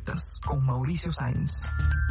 Conectas con Mauricio Sáenz.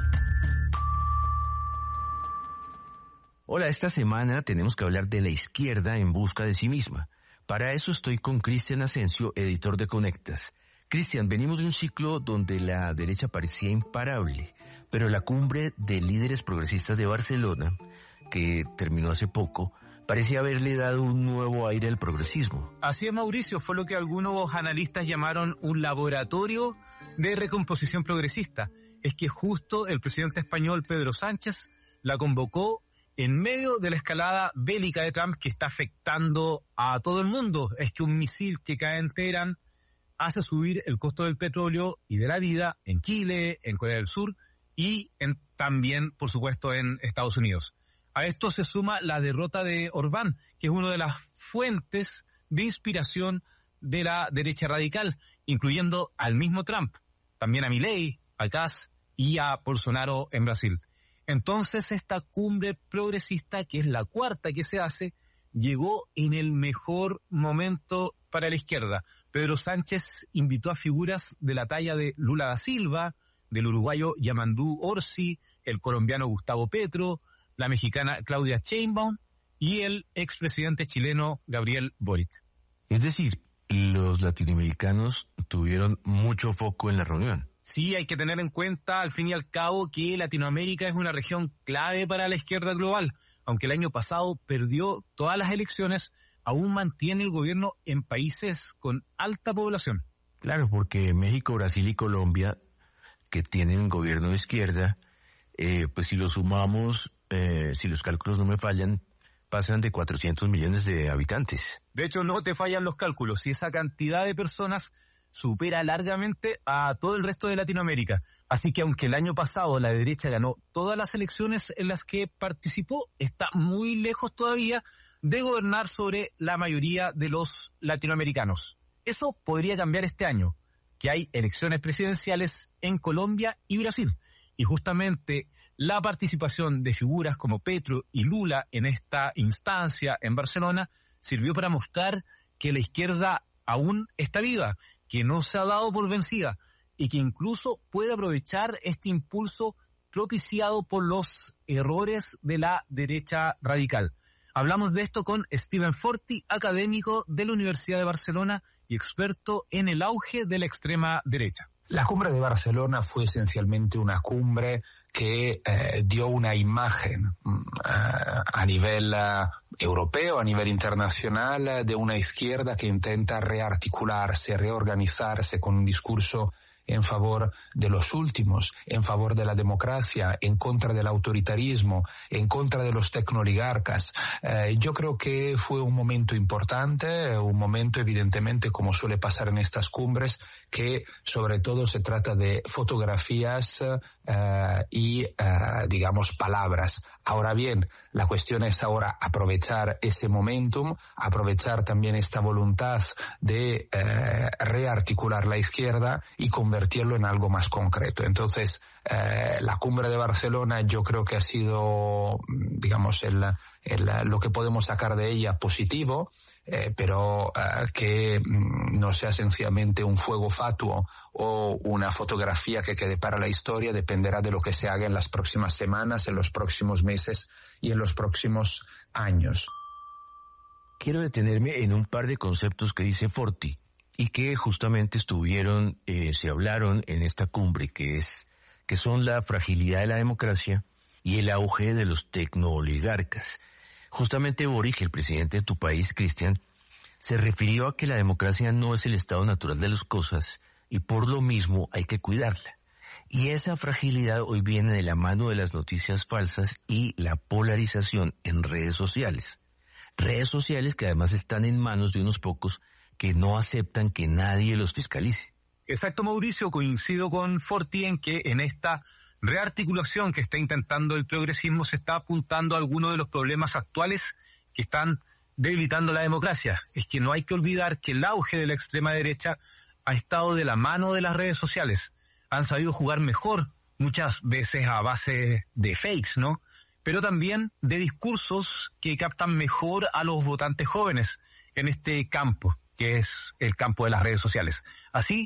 Hola, esta semana tenemos que hablar de la izquierda en busca de sí misma. Para eso estoy con Cristian Asensio, editor de Conectas. Cristian, venimos de un ciclo donde la derecha parecía imparable, pero la cumbre de líderes progresistas de Barcelona, que terminó hace poco, parecía haberle dado un nuevo aire al progresismo. Así es, Mauricio, fue lo que algunos analistas llamaron un laboratorio de recomposición progresista. Es que justo el presidente español Pedro Sánchez la convocó en medio de la escalada bélica de Trump que está afectando a todo el mundo. Es que un misil que cae en Teherán hace subir el costo del petróleo y de la vida en Chile, en Corea del Sur y también, por supuesto, en Estados Unidos. A esto se suma la derrota de Orbán, que es una de las fuentes de inspiración de la derecha radical, incluyendo al mismo Trump, también a Milei, a Kass y a Bolsonaro en Brasil. Entonces esta cumbre progresista, que es la cuarta que se hace, llegó en el mejor momento para la izquierda. Pedro Sánchez invitó a figuras de la talla de Lula da Silva, del uruguayo Yamandu Orsi, el colombiano Gustavo Petro, la mexicana Claudia Sheinbaum y el expresidente chileno Gabriel Boric. Es decir, los latinoamericanos tuvieron mucho foco en la reunión. Sí, hay que tener en cuenta, al fin y al cabo, que Latinoamérica es una región clave para la izquierda global. Aunque el año pasado perdió todas las elecciones, aún mantiene el gobierno en países con alta población. Claro, porque México, Brasil y Colombia, que tienen gobierno de izquierda, pues si lo sumamos, si los cálculos no me fallan, pasan de 400 millones de habitantes. De hecho, no te fallan los cálculos. Si esa cantidad de personas supera largamente a todo el resto de Latinoamérica. Así que aunque el año pasado la derecha ganó todas las elecciones en las que participó, está muy lejos todavía de gobernar sobre la mayoría de los latinoamericanos. Eso podría cambiar este año, que hay elecciones presidenciales en Colombia y Brasil. Y justamente la participación de figuras como Petro y Lula en esta instancia en Barcelona sirvió para mostrar que la izquierda aún está viva, que no se ha dado por vencida y que incluso puede aprovechar este impulso propiciado por los errores de la derecha radical. Hablamos de esto con Steven Forti, académico de la Universidad de Barcelona y experto en el auge de la extrema derecha. La cumbre de Barcelona fue esencialmente una cumbre que dio una imagen a nivel europeo, a nivel internacional, de una izquierda que intenta rearticularse, reorganizarse con un discurso en favor de los últimos, en favor de la democracia, en contra del autoritarismo, en contra de los tecnooligarcas. Yo creo que fue un momento importante, un momento evidentemente, como suele pasar en estas cumbres, que sobre todo se trata de fotografías y, digamos, palabras. Ahora bien, la cuestión es ahora aprovechar ese momentum, aprovechar también esta voluntad de rearticular la izquierda y convertirlo en algo más concreto. Entonces, la cumbre de Barcelona yo creo que ha sido, digamos, lo que podemos sacar de ella positivo, pero que no sea sencillamente un fuego fatuo o una fotografía que quede para la historia. Dependerá de lo que se haga en las próximas semanas, en los próximos meses y en los próximos años. Quiero detenerme en un par de conceptos que dice Forti y que justamente se hablaron en esta cumbre, que son la fragilidad de la democracia y el auge de los tecnooligarcas. Justamente Boric, el presidente de tu país, Cristian, se refirió a que la democracia no es el estado natural de las cosas y por lo mismo hay que cuidarla. Y esa fragilidad hoy viene de la mano de las noticias falsas y la polarización en redes sociales. Redes sociales que además están en manos de unos pocos que no aceptan que nadie los fiscalice. Exacto, Mauricio, coincido con Forti en que en esta rearticulación que está intentando el progresismo se está apuntando a algunos de los problemas actuales que están debilitando la democracia. Es que no hay que olvidar que el auge de la extrema derecha ha estado de la mano de las redes sociales. Han sabido jugar mejor, muchas veces a base de fakes, ¿no? Pero también de discursos que captan mejor a los votantes jóvenes en este campo, que es el campo de las redes sociales. Así,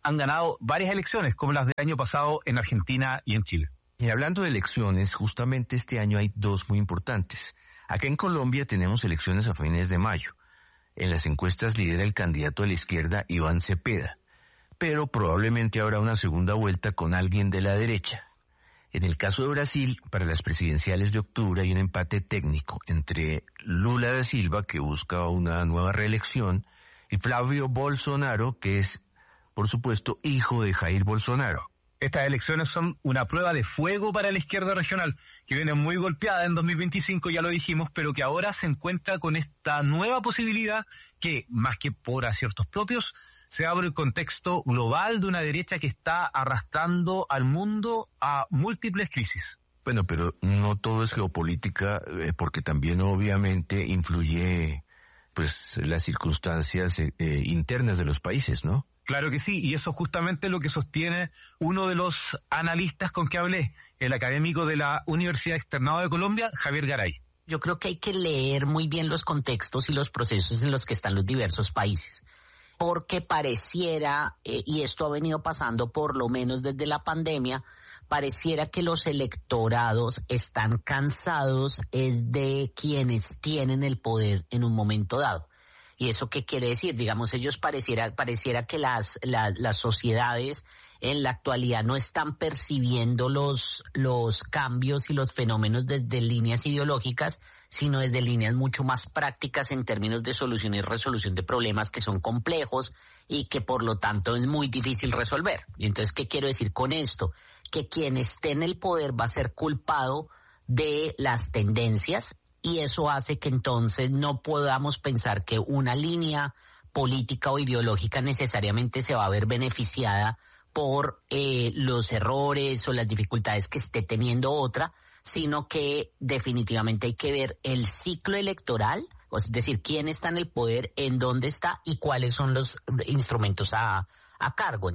han ganado varias elecciones, como las del año pasado en Argentina y en Chile. Y hablando de elecciones, justamente este año hay dos muy importantes. Acá en Colombia tenemos elecciones a fines de mayo. En las encuestas lidera el candidato de la izquierda, Iván Cepeda, pero probablemente habrá una segunda vuelta con alguien de la derecha. En el caso de Brasil, para las presidenciales de octubre hay un empate técnico entre Lula da Silva, que busca una nueva reelección, y Flavio Bolsonaro, que es, por supuesto, hijo de Jair Bolsonaro. Estas elecciones son una prueba de fuego para la izquierda regional, que viene muy golpeada en 2025, ya lo dijimos, pero que ahora se encuentra con esta nueva posibilidad que, más que por aciertos propios, se abre el contexto global de una derecha que está arrastrando al mundo a múltiples crisis. Bueno, pero no todo es geopolítica, porque también obviamente influye pues las circunstancias internas de los países, ¿no? Claro que sí, y eso es justamente lo que sostiene uno de los analistas con que hablé, el académico de la Universidad Externado de Colombia, Javier Garay. Yo creo que hay que leer muy bien los contextos y los procesos en los que están los diversos países, porque pareciera, y esto ha venido pasando por lo menos desde la pandemia, pareciera que los electorados están cansados es de quienes tienen el poder en un momento dado. ¿Y eso qué quiere decir? Digamos, ellos pareciera que las sociedades en la actualidad no están percibiendo los cambios y los fenómenos desde líneas ideológicas, sino desde líneas mucho más prácticas en términos de solución y resolución de problemas que son complejos y que por lo tanto es muy difícil resolver. Y entonces, ¿qué quiero decir con esto? Que quien esté en el poder va a ser culpado de las tendencias, y eso hace que entonces no podamos pensar que una línea política o ideológica necesariamente se va a ver beneficiada por los errores o las dificultades que esté teniendo otra, sino que definitivamente hay que ver el ciclo electoral, es decir, quién está en el poder, en dónde está y cuáles son los instrumentos a cargo.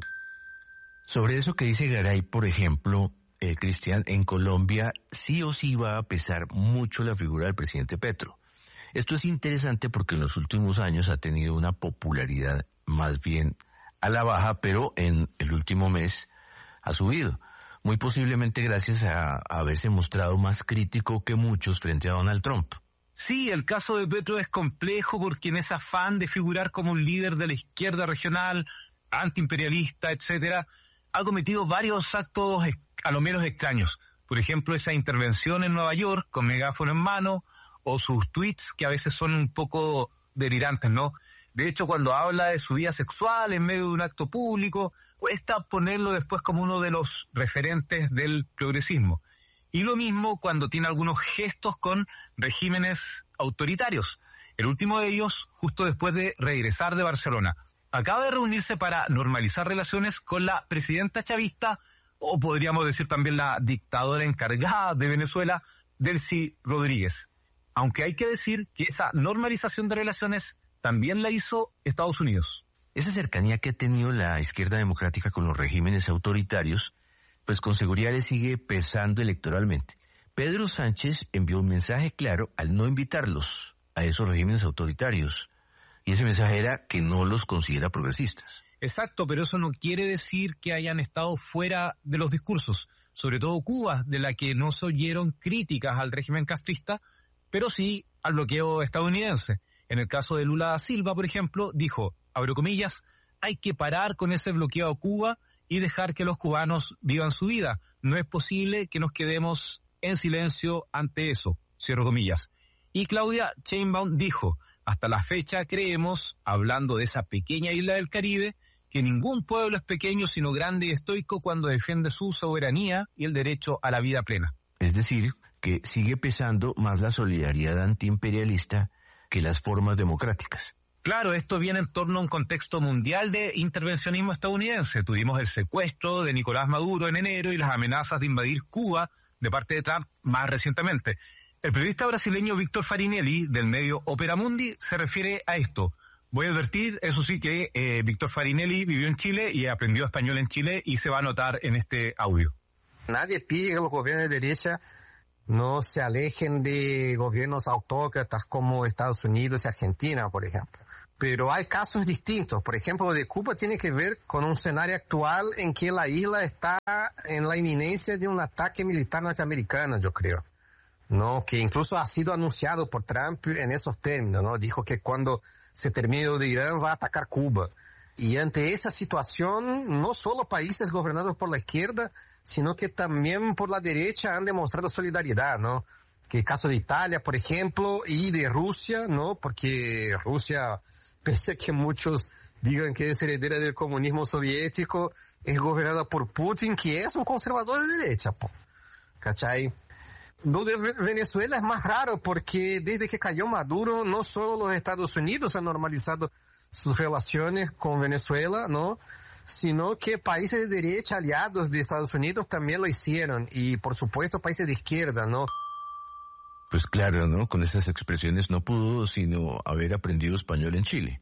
Sobre eso que dice Garay, por ejemplo, Cristian, en Colombia sí o sí va a pesar mucho la figura del presidente Petro. Esto es interesante porque en los últimos años ha tenido una popularidad más bien a la baja, pero en el último mes ha subido. Muy posiblemente gracias a haberse mostrado más crítico que muchos frente a Donald Trump. Sí, el caso de Petro es complejo porque en ese afán de figurar como un líder de la izquierda regional, antiimperialista, etcétera, ha cometido varios actos a lo menos extraños. Por ejemplo, esa intervención en Nueva York con megáfono en mano, o sus tweets que a veces son un poco delirantes, ¿no? De hecho, cuando habla de su vida sexual en medio de un acto público, cuesta ponerlo después como uno de los referentes del progresismo. Y lo mismo cuando tiene algunos gestos con regímenes autoritarios. El último de ellos, justo después de regresar de Barcelona. Acaba de reunirse para normalizar relaciones con la presidenta chavista, o podríamos decir también la dictadora encargada de Venezuela, Delcy Rodríguez. Aunque hay que decir que esa normalización de relaciones también la hizo Estados Unidos. Esa cercanía que ha tenido la izquierda democrática con los regímenes autoritarios, pues con seguridad le sigue pesando electoralmente. Pedro Sánchez envió un mensaje claro al no invitarlos a esos regímenes autoritarios, y ese mensaje era que no los considera progresistas. Exacto, pero eso no quiere decir que hayan estado fuera de los discursos, sobre todo Cuba, de la que no se oyeron críticas al régimen castrista, pero sí al bloqueo estadounidense. En el caso de Lula da Silva, por ejemplo, dijo, abro comillas, hay que parar con ese bloqueo a Cuba y dejar que los cubanos vivan su vida. No es posible que nos quedemos en silencio ante eso, cierro comillas. Y Claudia Sheinbaum dijo, hasta la fecha creemos, hablando de esa pequeña isla del Caribe, que ningún pueblo es pequeño sino grande y estoico cuando defiende su soberanía y el derecho a la vida plena. Es decir, que sigue pesando más la solidaridad antiimperialista que las formas democráticas. Claro, esto viene en torno a un contexto mundial de intervencionismo estadounidense. Tuvimos el secuestro de Nicolás Maduro en enero y las amenazas de invadir Cuba de parte de Trump más recientemente. El periodista brasileño Víctor Farinelli, del medio Opera Mundi, se refiere a esto. Voy a advertir, eso sí, que Víctor Farinelli vivió en Chile y aprendió español en Chile y se va a notar en este audio. Nadie pide que los gobiernos de derecha no se alejen de gobiernos autócratas como Estados Unidos y Argentina, por ejemplo. Pero hay casos distintos. Por ejemplo, lo de Cuba tiene que ver con un escenario actual en que la isla está en la inminencia de un ataque militar norteamericano, yo creo, ¿no? Que incluso ha sido anunciado por Trump en esos términos, ¿no? Dijo que cuando se termine lo de Irán va a atacar Cuba. Y ante esa situación, no solo países gobernados por la izquierda, sino que también por la derecha han demostrado solidaridad, ¿no? Que el caso de Italia, por ejemplo, y de Rusia, ¿no? Porque Rusia, pese a que muchos digan que es heredera del comunismo soviético, es gobernada por Putin, que es un conservador de derecha, po. ¿Cachai? Lo de Venezuela es más raro porque desde que cayó Maduro, no solo los Estados Unidos han normalizado sus relaciones con Venezuela, ¿no? Sino que países de derecha aliados de Estados Unidos también lo hicieron. Y por supuesto países de izquierda, ¿no? Pues claro, ¿no? Con esas expresiones no pudo sino haber aprendido español en Chile.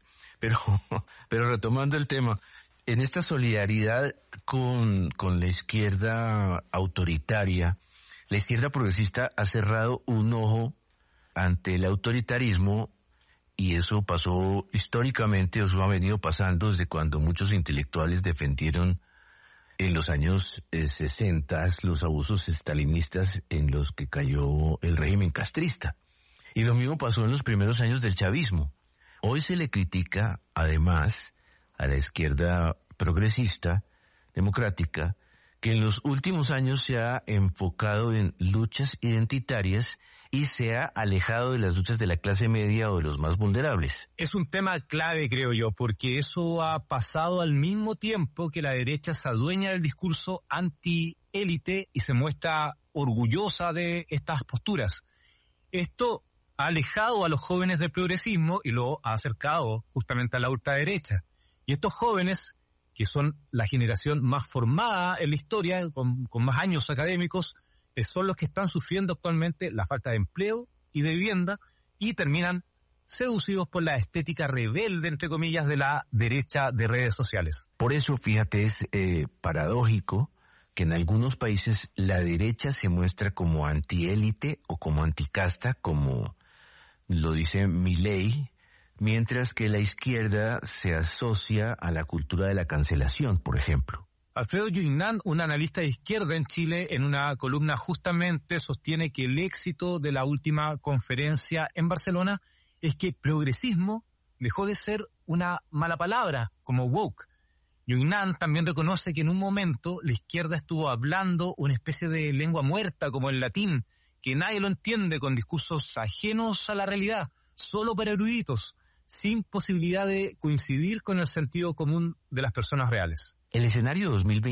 Pero retomando el tema, en esta solidaridad con la izquierda autoritaria, la izquierda progresista ha cerrado un ojo ante el autoritarismo y eso pasó históricamente, eso ha venido pasando desde cuando muchos intelectuales defendieron en los años 60 los abusos estalinistas en los que cayó el régimen castrista. Y lo mismo pasó en los primeros años del chavismo. Hoy se le critica, además, a la izquierda progresista, democrática, que en los últimos años se ha enfocado en luchas identitarias y se ha alejado de las luchas de la clase media o de los más vulnerables. Es un tema clave, creo yo, porque eso ha pasado al mismo tiempo que la derecha se adueña del discurso anti-élite y se muestra orgullosa de estas posturas. Esto ha alejado a los jóvenes del progresismo y lo ha acercado justamente a la ultraderecha. Y estos jóvenes, que son la generación más formada en la historia, con más años académicos, son los que están sufriendo actualmente la falta de empleo y de vivienda y terminan seducidos por la estética rebelde, entre comillas, de la derecha de redes sociales. Por eso, fíjate, es paradójico que en algunos países la derecha se muestra como antiélite o como anticasta, como lo dice Milei, mientras que la izquierda se asocia a la cultura de la cancelación, por ejemplo. Alfredo Yuignán, un analista de izquierda en Chile, en una columna justamente sostiene que el éxito de la última conferencia en Barcelona es que progresismo dejó de ser una mala palabra, como woke. Yuignán también reconoce que en un momento la izquierda estuvo hablando una especie de lengua muerta, como el latín, que nadie lo entiende, con discursos ajenos a la realidad, solo para eruditos, sin posibilidad de coincidir con el sentido común de las personas reales. El escenario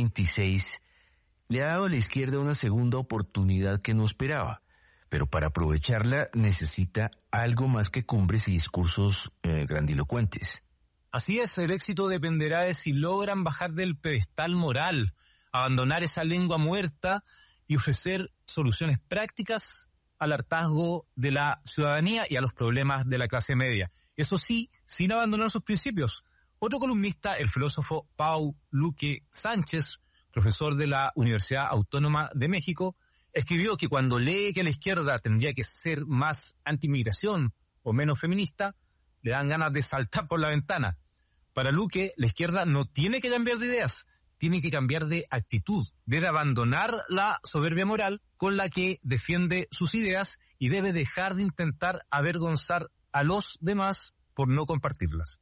2026 le ha dado a la izquierda una segunda oportunidad que no esperaba, pero para aprovecharla necesita algo más que cumbres y discursos grandilocuentes. Así es, el éxito dependerá de si logran bajar del pedestal moral, abandonar esa lengua muerta y ofrecer soluciones prácticas al hartazgo de la ciudadanía y a los problemas de la clase media. Eso sí, sin abandonar sus principios. Otro columnista, el filósofo Pau Luque Sánchez, profesor de la Universidad Autónoma de México, escribió que cuando lee que la izquierda tendría que ser más anti-inmigración o menos feminista, le dan ganas de saltar por la ventana. Para Luque, la izquierda no tiene que cambiar de ideas, tiene que cambiar de actitud, debe abandonar la soberbia moral con la que defiende sus ideas y debe dejar de intentar avergonzar a los demás por no compartirlas.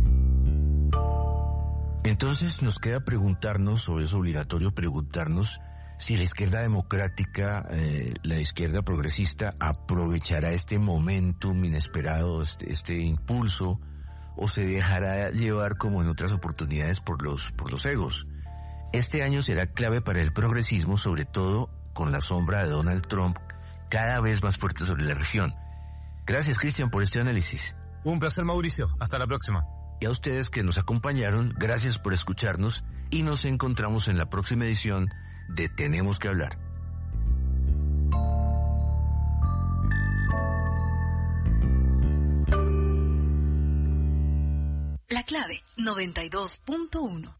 Entonces nos queda preguntarnos, o es obligatorio preguntarnos, si la izquierda democrática, la izquierda progresista, aprovechará este momentum inesperado, este impulso, o se dejará llevar como en otras oportunidades por los egos. Este año será clave para el progresismo, sobre todo con la sombra de Donald Trump cada vez más fuerte sobre la región. Gracias, Cristian, por este análisis. Un placer, Mauricio. Hasta la próxima. Y a ustedes que nos acompañaron, gracias por escucharnos y nos encontramos en la próxima edición de Tenemos que Hablar. La clave 92.1